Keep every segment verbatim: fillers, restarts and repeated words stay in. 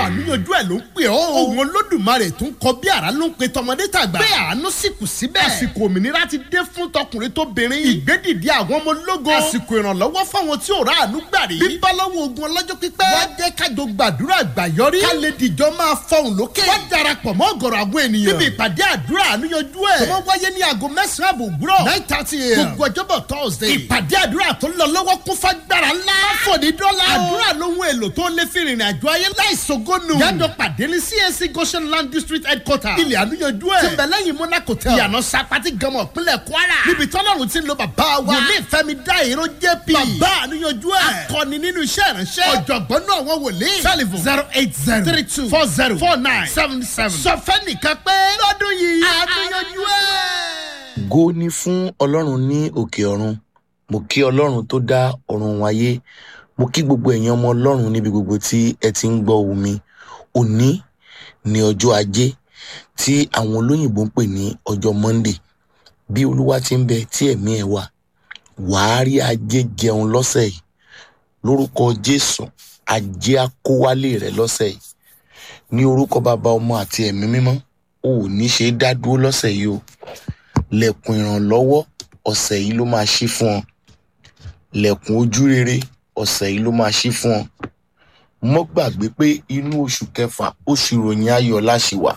àánú yanjú ẹ̀ ló ń pè ọ́. òun Olódùmarè tó ń kọ bí àrá ló ń pe tọmọdé tàgbà. pé àánú sì kù síbẹ̀. àsìkò òmìnira ti dé fún tọkùnrin tóbìnrin. ìgbédìdí àwọn ọmọ ológo. àsìkò ìrànlọ́wọ́ fáwọn tí ò rà àánú gbà rí. bíbá lọ́wọ́ ogun ọlọ́jọ́ pípẹ́. wá jẹ́ kájọ gbàdúrà àgbàyọrí. ká lè dìjọ máa fọhùn lókè. wá darapọ̀ mọ́ ọ̀gọ̀rọ̀ àwọn ènìyàn. níbi ìpàdé àdúrà àánú yanjú ẹ̀. tó máa wáyé ní aago mẹ́sàn-án àbò òwúrọ̀. nine thirty a.m. gbogbo ọjọ́bọ̀ Thursday. ìpàdé àdúrà tó lọ lọ́wọ́ kún fagbára ńlá. fòní dọ́là. àdúrà lóhun èlò tó lè fi rìnrìn àjò ayé láìsogónù. yàtọ̀ pàdé ní C A C Goshen Land District Headquarter. ilé àánú yanjú ẹ̀. ti bẹ̀ lẹ́yìn Monaco Hotel. ìyànà Sapati Gama ìpínlẹ̀ Kwara. níbi tọ́lọ́run ti ń lo bàbá wa. wòlíì Fẹ́mi Dáìró J P. bàbá àánú yanjú ẹ̀. akọni nínú iṣẹ́ ìránṣẹ́. ọ̀jọ̀gbọ́n náà wọ́n wòlíì. telephone zero eight zero three two four zero four nine seven seven. sọ fẹ́ nìkan pé lọ́dún yìí àánú yanjú ẹ̀. Ògo ni fún Ọlọ́run ní òkè ọ̀run. Mo kí Ọlọ́run tó dá ọ̀run wáyé. Mo kí gbogbo ẹ̀yin ọmọ Ọlọ́run níbi gbogbo tí ẹ ti ń gbọ́ ohùn mi. Òní ni ọjọ́ Ajé tí àwọn olóyìnbó ń pè ní ọjọ́ Monday. Bí Olúwa ti ń bẹ tí ẹ̀mí ẹ̀ wà, wàá rí ajé jẹun lọ́sẹ̀ yìí. Lórúkọ Jésù, ajé á kó wálé rẹ̀ lọ́sẹ̀ yìí. Ní orúkọ Bàbá, Ọmọ àti Ẹ̀mí Mímọ́, o ò ní ṣe é dá dúró lọ́sẹ̀ yìí o. Lẹ̀kùn ìrànlọ́wọ́ ọ̀sẹ̀ yìí ló máa ṣí fún ọ. Lẹ̀kùn ojú rere ọ̀sẹ̀ yìí ló máa ṣí fún ọ. Mọ́ gbàgbé pé inú oṣù kẹfà oṣù ìròyìn ayọ̀ láṣì wà.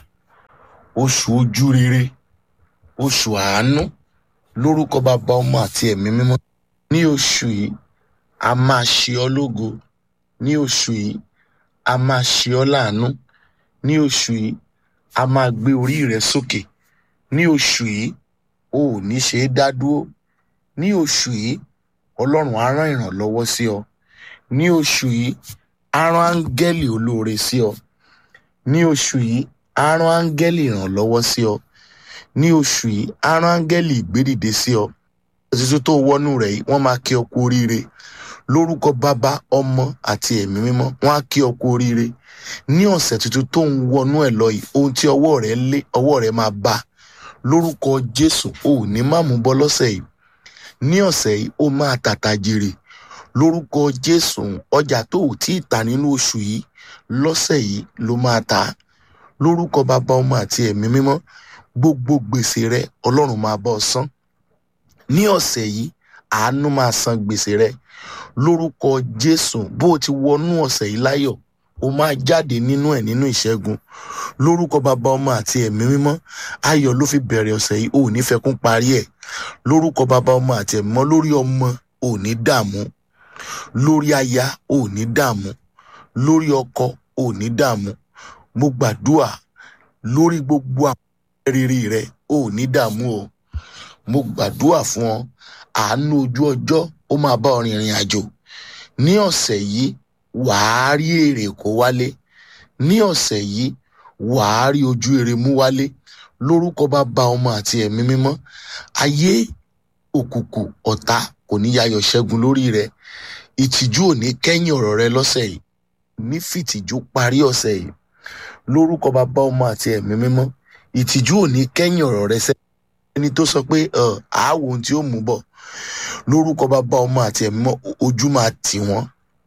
Oṣù ojú rere, oṣù àánú. Lórúkọ Bàbá, Ọmọ àti Ẹ̀mí Mímọ́. Ní oṣù yìí, a máa ṣe ọ́ lógo. Ní oṣù yìí, a máa ṣe ọ́ láàánú. Ní oṣù yìí, a máa gbé orí rẹ sókè. Ní oṣù yìí, o ò ní ṣe é dá dúró. Ní oṣù yìí, Ọlọ́run á rán ìrànlọ́wọ́ sí ọ. Ní oṣù yìí, á rán áńgẹ́lì olóore sí ọ. Ní oṣù yìí, á rán áńgẹ́lì ìrànlọ́wọ́ sí ọ. Ní oṣù yìí, á rán áńgẹ́lì ìgbédìde sí ọ. Ọ̀sẹ̀ tó wọnú rẹ̀ yìí, wọ́n máa kí ọ kú oríire. Lórúkọ Bàbá, Ọmọ àti Ẹ̀mí Mímọ́, wọ́n á kí ọ kú oríire. Ní ọ̀sẹ̀ tuntun tó ń wọnú ẹ̀ lọ yìí, ohun tí ọwọ́ rẹ̀ lé, ọwọ́ rẹ̀ máa bá. Lórúkọ Jésù, o ò ní má mú bọ́ lọ́sẹ̀ yìí. Ní ọ̀sẹ̀ yìí, ó máa tàtà jèrè. Lórúkọ Jésù, ọjà tó ò tí ì tà nínú oṣù yìí, lọ́sẹ̀ yìí ló máa tà. Lórúkọ Bàbá, Ọmọ àti Ẹ̀mí Mímọ́, gbogbo gbèsè rẹ Ọlọ́run máa bọ́ ọ san. Ní ọ̀sẹ̀ yìí, àánú máa san gbèsè rẹ. Lórúkọ Jésù, bó o ti wọnú ọ̀sẹ̀ yìí láyọ̀, o máa jáde nínú ẹ̀ nínú ìṣẹ́gun. Lórúkọ Bàbá, Ọmọ àti Ẹ̀mí Mímọ́, ayọ̀ ló fi bẹ̀rẹ̀ ọ̀sẹ̀ yìí, o ò ní fẹ́ kún parí ẹ̀. Lórúkọ Bàbá, Ọmọ àti Ẹ̀mí Mímọ́, lórí ọmọ o ò ní dààmú. Lórí aya o ò ní dààmú. Lórí ọkọ o ò ní dààmú. Mo gbàdúrà lórí gbogbo àwọn rere rẹ o ò ní dààmú o. Mo gbàdúrà fún ọ, àánú ojú ọjọ́ ó máa bá ọ rìnrìn àjò. Ní ọ̀sẹ̀ yìí, wàá rí èrè kó wálé. Ní ọ̀sẹ̀ yìí, wàá rí ojú èrè mú wálé. Lórúkọ Bàbá, Ọmọ àti Ẹ̀mí Mímọ́, ayé òkùnkùn ọ̀tá kò ní yayọ̀ ṣẹ́gun lórí rẹ. Ìtìjú ò ní kẹ́yìn ọ̀rọ̀ rẹ lọ́sẹ̀ yìí. Ní fìtìjú parí ọ̀sẹ̀ yìí. Lórúkọ Bàbá, Ọmọ àti Ẹ̀mí Mímọ́, ìtìjú ò ní kẹ́yìn ọ̀rọ̀ rẹ sẹ́. Ẹni tó sọ pé àáwò ohun tí ó mú bọ̀. Lórúkọ Bàbá, Ọmọ àti Ẹ̀mí Mímọ́, ojú máa tì wọ́n.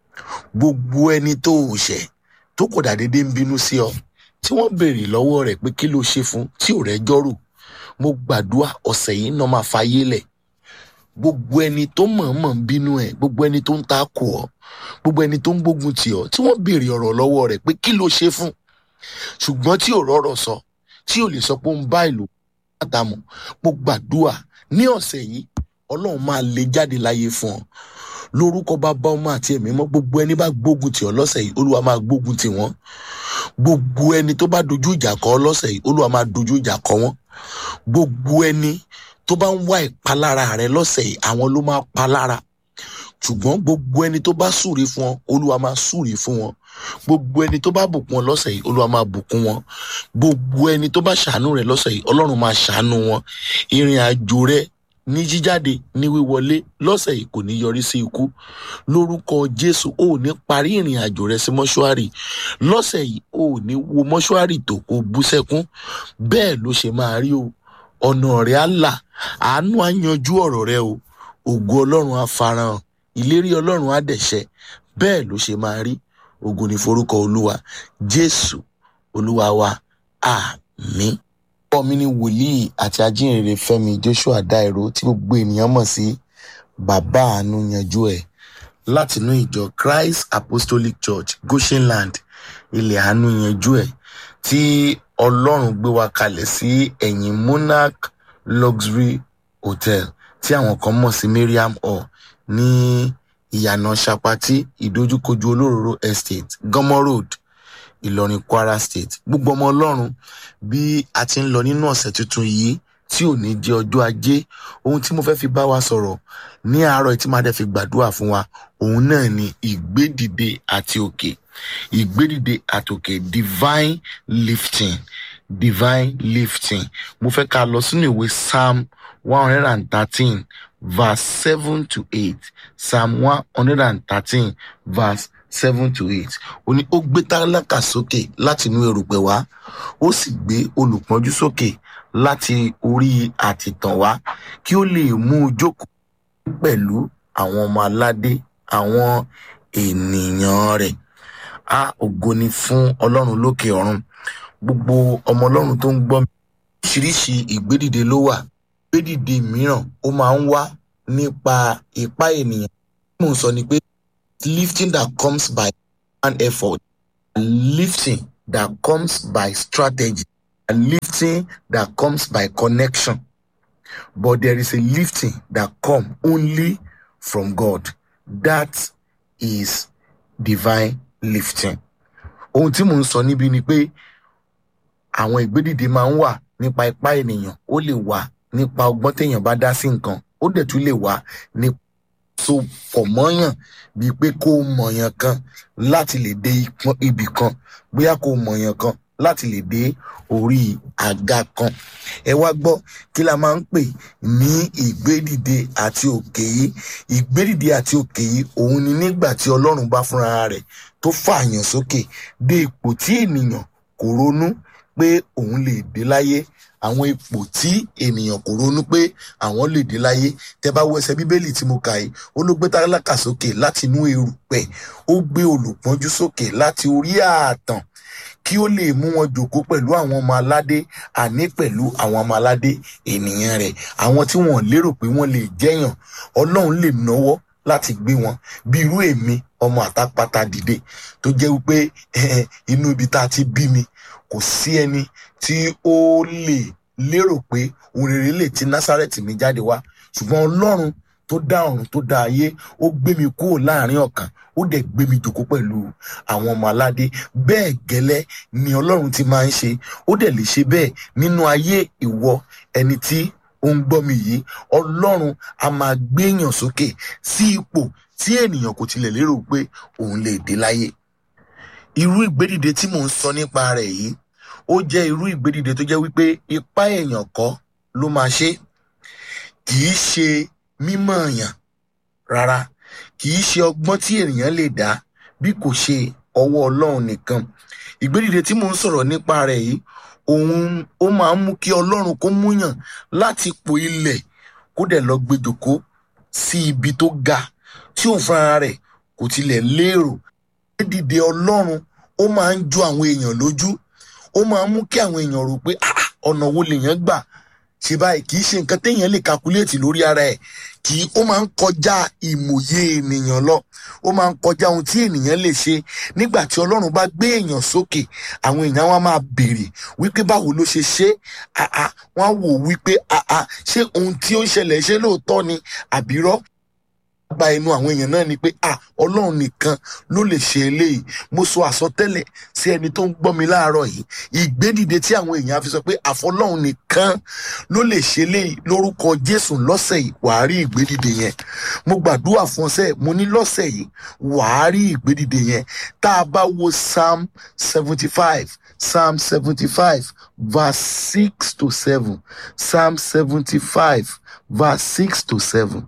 Gbogbo ẹni tó ò ṣẹ̀ tó kò dàdédé ń bínú sí ọ, tí wọ́n béèrè lọ́wọ́ rẹ̀ pé kí ló ṣe fún tí ò rẹ́ jọ́rò, mo gbàdúrà ọ̀sẹ̀ yìí náà máa fayé lẹ̀. Gbogbo ẹni tó mọ̀ọ́mọ̀ ń bínú ẹ̀, gbogbo ẹni tó ń takò ọ́, gbogbo ẹni tó ń gbógun tì ọ́, tí wọ́n béèrè ọ̀rọ̀ lọ́wọ́ rẹ̀ pé kí ló ṣe fún, ṣùgbọ́n tí ò rọ́rọ̀ sọ, tí ò lè sọ pé ó ń bá ìlú àtàmọ̀, mo gbàdúrà ní ọ̀sẹ̀ yìí Ọlọ́run máa lè jáde láyé fún ọ. Lórúkọ Bàbá, Ọmọ àti Ẹ̀mí Mímọ́, gbogbo ẹni bá gbógun tì ọ́ lọ́sẹ̀ yìí, Olúwa máa gbógun tì wọ́n. Gbogbo ẹni tó bá dojú ìjà kọ ọ́ lọ́sẹ̀ yìí, Olúwa máa dojú ìjà kọ wọ́n. Gbogbo ẹni tó bá ń wá ìpalára rẹ lọ́sẹ̀ yìí, àwọn ló máa palára. Ṣùgbọ́n gbogbo ẹni tó bá súre fún ọ, Olúwa máa súre fún wọn. Gbogbo ẹni tó bá bùkún ọ lọ́sẹ̀ yìí, Olúwa máa bùkún wọn. Gbogbo ẹni tó bá ṣàánú rẹ lọ́sẹ̀ yìí, Ọlọ́run máa ṣàánú wọn. Ìrìn àjò rẹ ní jíjáde ní wíwọlé lọ́sẹ̀ yìí kò ní yọrí sí ikú. Lórúkọ Jésù, o ò ní parí ìrìn àjò rẹ sí mọ́ṣúárì. Lọ́sẹ̀ yìí, o ò ní wo mọ́ṣúárì tó kó bú sẹ́kún. Bẹ́ẹ̀ ló ṣe máa rí o. Ọ̀nà rẹ á là, àánú á yanjú ọ̀rọ̀ rẹ o. Ògo Ọlọ́run á farahàn, ìlérí Ọlọ́run á dẹ̀ṣẹ. Bẹ́ẹ̀ ló ṣe máa rí. ògo ni forúkọ olúwa. Jésù olúwa wa, àmín. Ọkọ mi ni wòlíì àti ajínrere Fẹ́mi Joshua Dairo tí gbogbo ènìyàn mọ̀ sí bàbá àánú yanjú ẹ̀, látinú ìjọ Christ Apostolic Church Goshenland ilẹ̀ àánú yanjú ẹ̀, tí Ọlọ́run gbé wa kalẹ̀ sí ẹ̀yìn Monarch Luxury Hotel tí àwọn kan mọ̀ sí Mariam Hall ní ìyànà Sapati ìdójúkojú Olóróró Estate, Gomo Road, Ìlọrin, Kwara State. Gbogbo ọmọ Ọlọ́run, bí a ti ń lọ nínú ọ̀sẹ̀ tuntun yìí tí ò ní jẹ́ ọjọ́ ajé, ohun tí mo fẹ́ fi bá wa sọ̀rọ̀ ní àárọ̀ tí máa dẹ̀ fi gbàdúrà fún wa, òun náà ni ìgbédìde àti òkè. Ìgbédìde àti òkè, divine lifting, divine lifting. Mo fẹ́ ká lọ sínú ìwé Psalm one hundred and thirteen verse seven to eight. Psalm one hundred and thirteen verse seven to eight. Ó ní ó gbé tálákà sókè láti inú erùpẹ̀ wá, ó sì gbé olùpọ́njú sókè láti orí àtìtàn wá, kí ó lè mú jókòó pẹ̀lú àwọn ọmọ aládé, àwọn ènìyàn rẹ̀. A ògo ni fún Ọlọ́run lókè ọ̀run. Gbogbo ọmọ Ọlọ́run tó ń gbọ́ mi, oríṣiríṣi ìgbédìde ló wà. Ìgbédìde mìíràn ó máa ń wá nípa ipá ènìyàn. Mo ń sọ ni pé lifting that comes by an effort, lifting that comes by strategy, and lifting that comes by connection. But there is a lifting that comes only from God. That is divine lifting. Ohun tí mo ń sọ níbí ni pé àwọn ìgbédìde máa ń wà nípa ipá ènìyàn, ó lè wà nípa ọgbọ́n téèyàn bá dá sí nǹkan, ó dẹ̀ tún lè wà ní so pọ̀ mọ́yàn bíi pé kó mọ̀yàn kan láti lè dé ibì kan, bóyá kó mọ̀yàn kan láti lè dé orí àga kan. Ẹ wá gbọ́ kí la máa ń pè ní ìgbédìde àti òkè yìí. Ìgbédìde àti òkè yìí òun ni nígbà tí Ọlọ́run bá fúnra rẹ̀ tó fààyàn sókè dé ipò tí ènìyàn kò ronú pé òun lè dé láyé. Àwọn ipò tí ènìyàn kò ronú pé àwọn lè dé láyé. Tẹ́ bá wo ẹsẹ̀ Bíbélì tí mo kà yìí, ó ló gbé tálákà sókè láti inú erùpẹ̀, ó gbé olùpọ́njú sókè láti orí ààtàn, kí ó lè mú wọn jókòó pẹ̀lú àwọn ọmọ aládé, àní pẹ̀lú àwọn ọmọ aládé ènìyàn rẹ̀. Àwọn tí wọ́n lérò pé wọ́n lè jẹ́yàn, Ọlọ́run lè náwó láti gbé wọn, bí irú èmi ọmọ àtàpàtà dìde tó jẹ́ wípé inú ibi tá a ti bí mi kò sí ẹni tí ó lè lérò pé ohun rere lè ti Násárẹ́tì mi jáde wá, ṣùgbọ́n Ọlọ́run tó dá ọ̀run tó dá ayé, ó gbé mi kúrò láàrin ọ̀kan, ó dẹ̀ gbé mi jókòó pẹ̀lú àwọn ọmọ aládé. Bẹ́ẹ̀ gẹ́lẹ́ ni Ọlọ́run ti máa ń ṣe, ó dẹ̀ lè ṣe bẹ́ẹ̀ nínú ayé ìwọ ẹni tí ó ń gbọ́ mi yìí. Ọlọ́run a máa gbéyàn sókè sí ipò tí ènìyàn kò tilẹ̀ lérò pé òun lè dé láyé. Irú ìgbédìde tí mò ń sọ nípa rẹ̀ yìí, ó jẹ́ irú ìgbédìde tó jẹ́ wípé ipá èèyàn kọ́ ló máa ṣe, kì í ṣe mímọ̀ èèyàn rárá, kì í ṣe ọgbọ́n tí ènìyàn lè dá, bí kò ṣe ọwọ́ Ọlọ́run nìkan. Ìgbédìde tí mò ń sọ̀rọ̀ nípa rẹ̀ yìí, òun ó máa ń mú kí Ọlọ́run kó múyàn láti ipò ilẹ̀ kó dẹ̀ lọ gbé jókòó sí ibi tó ga tí òun fúnra rẹ̀ kò tilẹ̀ lérò. Ìgbédìde Ọlọ́run ó máa ń ju àwọn èèyàn lójú, ó máa ń mú kí àwọn èèyàn rò pé ọ̀nà wo lèèyàn gbà ṣe báyìí. Kì í ṣe nǹkan téèyàn lè calculate lórí ara ẹ̀, kì í ó máa ń kọjá ìmòye ènìyàn lọ, ó máa ń kọjá ohun tí ènìyàn lè ṣe. Nígbà tí Ọlọ́run bá gbé èèyàn sókè, àwọn èèyàn wá máa béèrè wípé báwo ló ṣe ṣe, àà wọ́n á wò wípé àà ṣé ohun tí ó ń ṣẹlẹ̀ ṣe lóòótọ́ ni àbírọ́. Gba inú àwọn èèyàn náà ni pé à Ọlọ́run nìkan ló lè ṣe eléyìí. Mo sọ àsọtẹ́lẹ̀ sí ẹni tó ń gbọ́ mi láàárọ̀ yìí, ìgbédìde tí àwọn èèyàn á fi sọ pé àfọlọ́run nìkan ló lè ṣe eléyìí, lórúkọ Jésù lọ́sẹ̀ yìí wàá rí ìgbédìde yẹn. Mo gbàdúrà fún ọsẹ, mo ní lọ́sẹ̀ yìí wàá rí ìgbédìde yẹn. Tá a bá wo Psalm seventy five, Psalm seventy five verse six to seven, Psalm seventy five verse six to seven.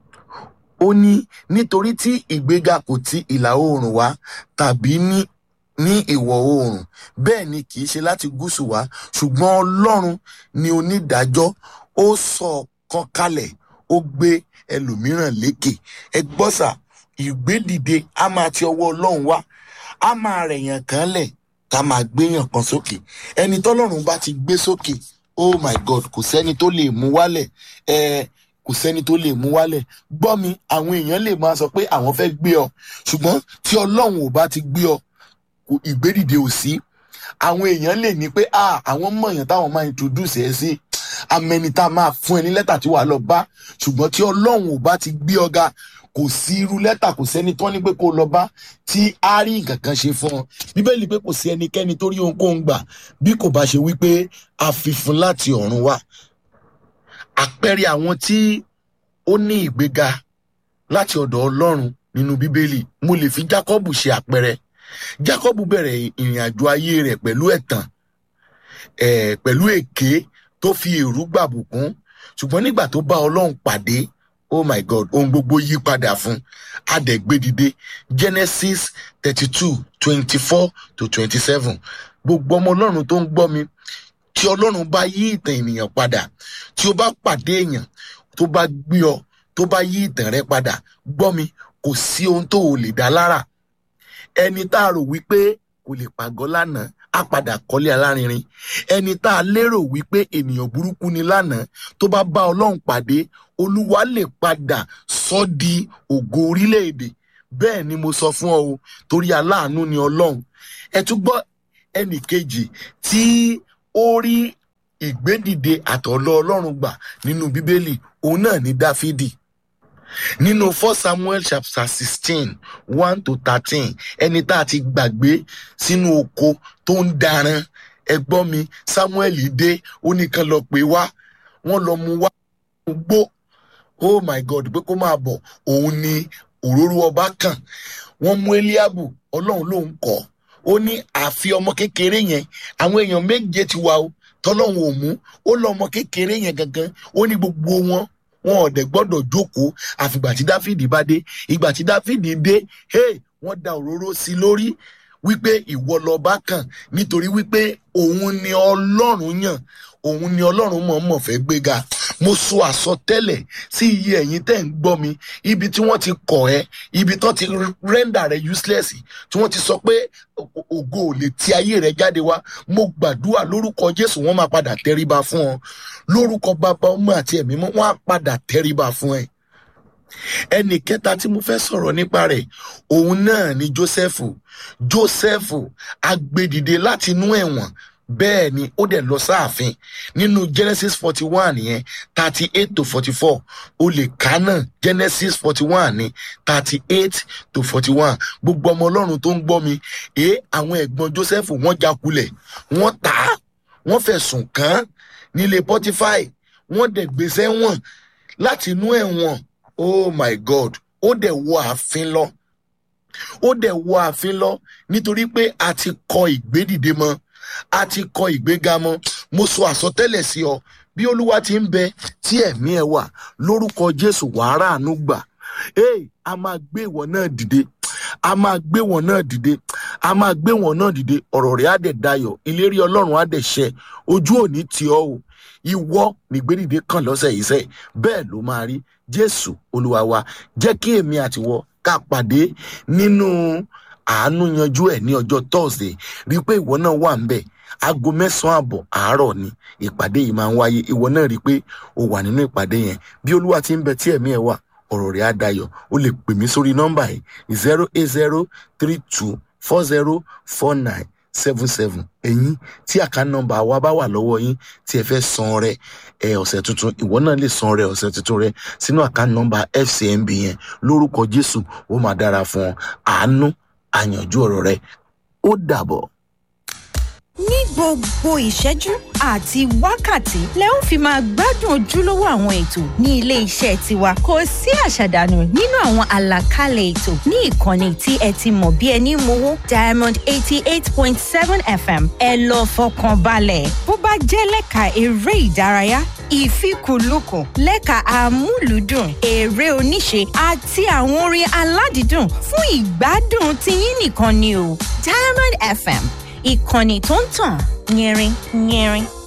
Ó ní nítorí tí ìgbéga kò ti ìlà oòrùn wá tàbí ní ní ìwọ̀ oòrùn, bẹ́ẹ̀ ni kì í ṣe láti gúúsù wá, ṣùgbọ́n Ọlọ́run ni onídàájọ́, ó sọ kan kalẹ̀, ó gbé ẹlòmíràn lékè. Ẹ gbọ́ sà, ìgbédìde á máa ti ọwọ́ Ọlọ́run wá. a máa rẹ̀yàn kan lẹ̀ ká máa gbéyàn kan sókè. Ẹni tọ́lọ́run bá ti gbé sókè, oh my God, kò sẹ́ni tó lè mú wálẹ̀. ẹ kò sẹ́ni tó lè mú wálẹ̀. Gbọ́ mi, àwọn èèyàn lè máa sọ pé àwọn fẹ́ gbé ọ, ṣùgbọ́n tí ọlọ́run ò bá ti gbé ọ, ìgbédìde ò sí. Àwọn èèyàn lè ní pé ah àwọn mọ̀yàn táwọn máa introduce ẹ sí, amẹni tá a máa fún ẹ ní lẹ́tà tí wàá lọ bá, ṣùgbọ́n tí ọlọ́run ò bá ti gbé ọ ga, kò sí irú lẹ́tà, kò sẹ́ni tó ní pé kó lọ bá tí á rí nǹkan kan ṣe fún ọ. Bíbélì pé kò sí ẹnikẹ́ni tó rí ohunkóhun gbà bí kò bá ṣe wípé a fi fún láti ọ̀run wá. Àpẹẹrẹ àwọn tí ó ní ìgbéga láti ọ̀dọ̀ ọlọ́run nínú bíbélì, mo lè fi Jákọ́bù ṣe àpẹẹrẹ. Jákọ́bù bẹ̀rẹ̀ ìrìn àjò ayé rẹ̀ pẹ̀lú ẹ̀tàn, eh, pẹ̀lú èké tó fi èrú gbàbùkún, ṣùgbọ́n nígbà tó bá ọlọ́run pàdé, oh my God, ohun gbogbo yí padà fún. Adẹ̀gbédìde. Genesis thirty-two twenty-four to twenty-seven. Gbogbo ọmọ ọlọ́run tó ń gbọ́ mi, tí ọlọ́run bá yí ìtàn ènìyàn padà, tí ó bá pàdé èèyàn tó bá gbé ọ, tó bá yí ìtàn rẹ padà, gbọ́ mi, kò sí ohun tó ò lè dá lára. Ẹni tá a rò wípé kò lè pàgọ́ lánàá, á padà kọ́lé alárinrin. Ẹni tá a lérò wípé ènìyàn burúkú ni lánàá, tó bá bá ọlọ́run pàdé, olúwa lè padà sọ di ògo orílẹ̀-èdè. Bẹ́ẹ̀ ni mo sọ fún ọ o, torí aláàánú ni ọlọ́run. Ẹ tún gbọ́ ẹnì kejì tí ó rí ìgbédìde àtọ̀lọ́ ọlọ́run gbà nínú bíbélì, òun náà ni Dáfídì. Nínú First Samuel chapter sixteen one to thirteen, ẹni tá a ti gbàgbé sínú oko tó ń daran. Ẹ gbọ́ mi, Samuel dé, ó ní kan lọ pè wá, wọ́n lọ mú wá gbó. Oh my God, pé kó máa bọ̀, òun ni òróró ọba kàn. Wọ́n mú Eliabu, ọlọ́run ló ń kọ́. Ó ní àfi ọmọ kékeré yẹn, àwọn èèyàn méje ti wà o, tọ́lọ́run ò mú. Ó lọ ọmọ kékeré yẹn gangan, ó ní gbogbo wọn wọn ò dẹ̀ gbọ́dọ̀ jókòó àfìgbà tí Dáfídì bá dé. Ìgbà tí Dáfídì dé, hey, wọ́n da òróró sí lórí wípé ìwọ lọba kàn, nítorí wípé òun ni ọlọ́run yàn, òun ni ọlọ́run mọ̀ọ́mọ̀ fẹ́ gbéga. Mo sọ àsọtẹ́lẹ̀ sí iye ẹ̀yin tẹ́ ń gbọ́ mi, ibi tí wọ́n ti kọ̀ ẹ́, ibi tán ti rẹ́ndà rẹ useless, tí wọ́n ti sọ pé ògo ò lè ti ayé rẹ jáde wá. Mo gbàdúrà lórúkọ Jésù, wọ́n máa padà tẹríba fún ọ. Lórúkọ Bàbá, Ọmọ àti Ẹ̀mí Mímọ́, wọ́n á padà tẹríba fún ẹ. Ẹnì kẹta tí mo fẹ́ sọ̀rọ̀ nípa rẹ̀, òun náà ni Jósẹ́fù. Jósẹ́fù agbédìde láti inú ẹ̀wọ̀n, bẹ́ẹ̀ ni ó dẹ̀ lọ sáàfin. Nínú Genesis forty one yẹn thirty eight to forty four, o lè kà náà. Genesis forty one ní thirty eight to forty one. Gbogbo ọmọ ọlọ́run tó ń gbọ́ mi, ẹ àwọn ẹ̀gbọ́n Jósẹ́fù wọ́n jákulẹ̀, wọ́n tà á, wọ́n fẹ̀sùn kàn án nílé Pọ́tífáì, wọ́n dẹ̀ gbèsè wọn láti inú ẹ̀wọ̀n. Oh my God, ó dẹ̀ wọ ààfin lọ. Ó dẹ̀ wọ ààfin lọ nítorí pé a ti kọ ìgbédìde mọ́, a ti kọ ìgbéga mọ́. Mo sọ àsọtẹ́lẹ̀ sí ọ, bí Olúwa ti ń bẹ tí ẹ̀mí ẹ wà, lórúkọ Jésù wàá ráàánú gbà. Hey, a máa gbé ìwọ náà dìde, a máa gbé wọn náà dìde, a máa gbé wọn náà dìde. Ọ̀rọ̀ rẹ̀ á dẹ̀ dayọ̀, ìlérí Ọlọ́run á dẹ̀ ṣẹ, ojú òní tì ọ́ o. Ìwọ nìgbédìde kàn lọ́sẹ̀ yìí sẹ́, bẹ́ẹ̀ ló máa rí. Jésù Olúwa wa, jẹ́ kí èmi àtiwọ ká pàdé nínú àánú yanjú ẹ̀ ní ọjọ́ Thursday. Rí pé ìwọ náà wà ń bẹ̀. Aago mẹ́sàn-án àbọ̀ àárọ̀ ni ìpàdé yìí máa ń wáyé. Ìwọ náà rí pé o wà nínú ìpàdé yẹn. Bí Olúwa ti ń bẹ tí ẹ̀mí ẹ̀ wà, ọ̀rọ̀ rẹ̀ á dayọ̀. O lè pè mí sórí nọ́mbà yìí zero eight zero three two four zero four nine seven seven. Ẹ̀yin tí àká nọ́mbà wa bá wà lọ́wọ́ yín tí ẹ fẹ́ san ọrẹ ẹ ọ̀sẹ̀ tuntun, ìwọ náà lè san ọrẹ ọ̀sẹ̀ tuntun rẹ sínú àká nọ́mbà F C M B yẹn. Lórúkọ Jésù, ó máa dára fún ọ. Àánú àyànjú ọ̀rọ̀ rẹ. Ó dàbọ̀. Ní gbogbo ìṣẹ́jú àti wákàtí lẹ ó fi máa gbádùn ojúlówó àwọn ètò ní ilé iṣẹ́ tiwa. Kò sí àṣàdànù nínú àwọn àlàkalẹ̀ ètò ní ìkànnì tí ẹ ti mọ̀ bí ẹni mowó Diamond eighty eight point seven F M. Ẹ lọ fọkàn balẹ̀. Bó bá jẹ́ lẹ́ka eré ìdárayá, ìfikùnlukùn, lẹ́ka àmúlùdùn, eré oníṣe àti àwọn orin aládìídùn fún ìgbádùn tiyín nìkan ni o. Diamond F M, ìkànnì tó ń tàn yẹrin yẹrin.